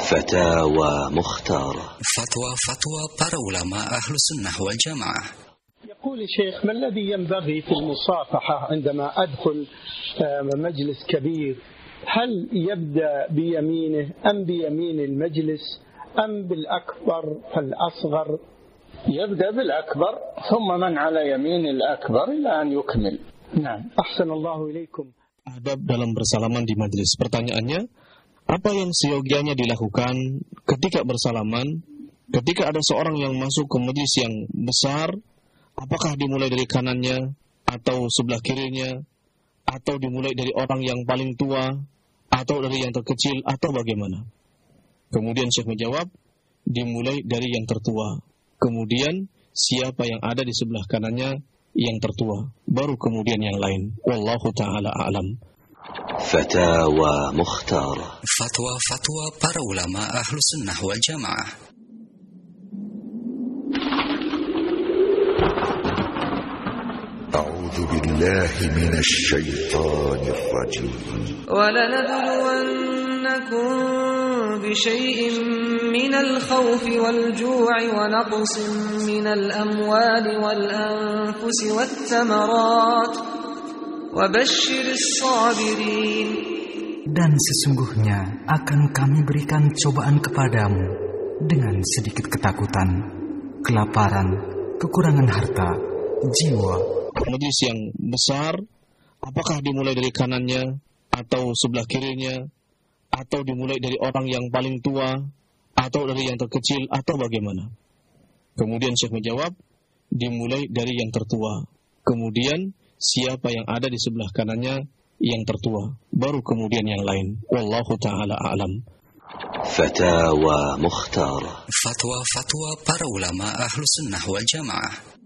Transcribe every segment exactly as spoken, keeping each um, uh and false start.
فتاوى مختارة. فتوى فتوى para ulama أهل السنة والجماعة. يقول الشيخ: ما الذي ينبغي في المصافحة عندما أدخل مجلس كبير؟ هل يبدأ بيمينه أم بيمين المجلس أم بالأكبر فالأصغر؟ يبدأ بالأكبر ثم من على يمين الأكبر إلى أن يكمل. نعم. أحسن الله إليكم. Adab dalam bersalaman di majelis. Pertanyaannya, apa yang seyogianya dilakukan ketika bersalaman, ketika ada seorang yang masuk ke majelis yang besar, apakah dimulai dari kanannya atau sebelah kirinya, atau dimulai dari orang yang paling tua, atau dari yang terkecil, atau bagaimana? Kemudian Syekh menjawab, dimulai dari yang tertua. Kemudian siapa yang ada di sebelah kanannya yang tertua, baru kemudian yang lain. Wallahu ta'ala a'lam. Fatawa Mukhtara. Fatwa fatwa para ulama ahlu sunnah wal jamaah. A'udzu billahi minasy syaithanir rajim. Wa lanabluwannakum bisyai'in minal khawfi wal ju'i wa naqsin minal amwali wal anfusi wat thamarat wa basyiris sabirin. Dan sesungguhnya akan kami berikan cobaan kepadamu dengan sedikit ketakutan, kelaparan, kekurangan harta, jiwa. Majelis yang besar, apakah dimulai dari kanannya atau sebelah kirinya, atau dimulai dari orang yang paling tua, atau dari yang terkecil, atau bagaimana? Kemudian Syekh menjawab, dimulai dari yang tertua. Kemudian siapa yang ada di sebelah kanannya yang tertua, baru kemudian yang lain. Wallahu ta'ala a'lam. Fatawa Mukhtara. Fatwa fatwa para ulama ahlu sunnah wal jamaah.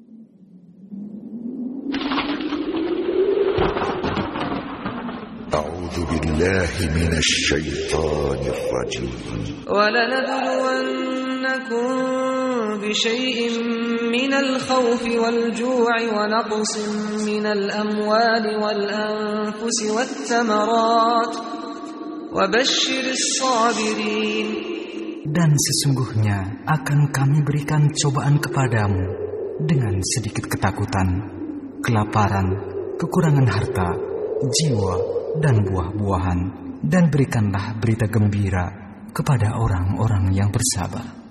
أعوذ بالله من الشيطان الرجيم ولنبلونكم بشيء من الخوف والجوع ونقص من الأموال والأنفس والثمرات وبشر الصابرين. Dan sesungguhnya akan kami berikan cobaan kepadamu dengan sedikit ketakutan, kelaparan, kekurangan harta, jiwa, dan buah-buahan, dan berikanlah berita gembira kepada orang-orang yang bersabar.